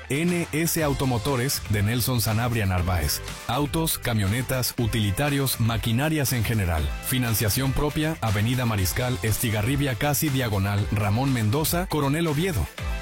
NS Automotores de Nelson Sanabria Narváez. Autos, camionetas, utilitarios, maquinarias en general. Financiación propia, Avenida Mariscal, Estigarribia casi diagonal, Ramón Mendoza, Coronel Oviedo.